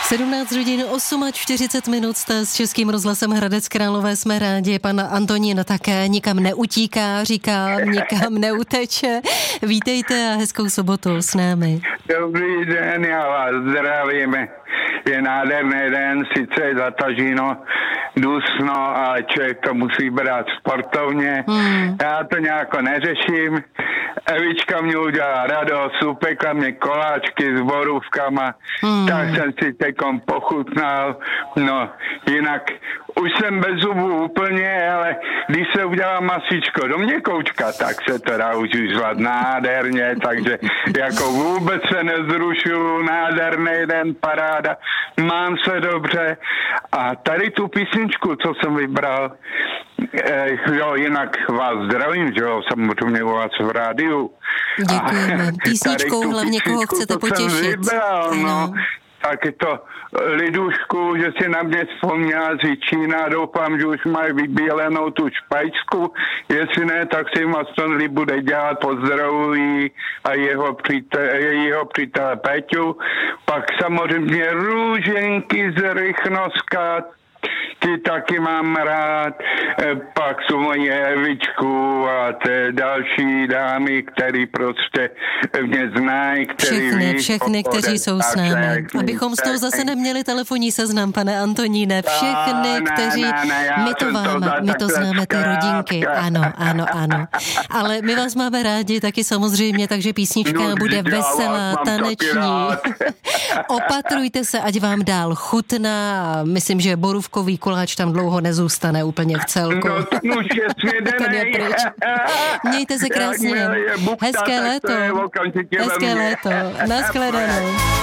17 hodin 48 jste s Českým rozhlasem Hradec Králové, jsme rádi. Pan Antonín také nikam neutíká, říkám, nikam neuteče. Vítejte a hezkou sobotu s námi. Dobrý den, já vás zdravím. Je nádherný den, sice je zataženo, dusno, ale člověk to musí brát sportovně. Já to nějak neřeším. Evička mě udělala radost, upekla mě koláčky s borůvkama, tak jsem si teďkom pochutnal. No, jinak už jsem bez zubů úplně, ale když se udělá masíčko do měkoučka, tak se to dá už užívat nádherně, takže jako vůbec se nezrušuju, nádherný den, paráda, mám se dobře. A tady tu písničku, co jsem vybral, jo, jinak vás zdravím, že jo, samozřejmě u vás v rádiu. Děkujeme. Písničkou hlavně, koho chcete potěšit. Vybral, no. Tak je to Lidušku, že si na mě vzpomněla z Čína, doufám, že už mají vybílenou tu špajčku, jestli ne, tak si jim aspoň bude dělat, pozdravují a jeho přítele Peťu, pak samozřejmě Růženky z Rychnovska, ty taky mám rád, pak jsou moje Evičku a ty další dámy, který prostě mě znají, všechny, kteří jsou s námi. Abychom z toho zase neměli telefonní seznam, pane Antoníne. Všechny, kteří, my to známe, ty rodinky. Ano. Ale my vás máme rádi taky samozřejmě, takže písnička bude veselá, taneční. Opatrujte se, ať vám dál chutná. Myslím, že borůvkový koláč tam dlouho nezůstane úplně v celku. No, už je svědenej. Mějte se krásně. Hezké léto. Naschledanou.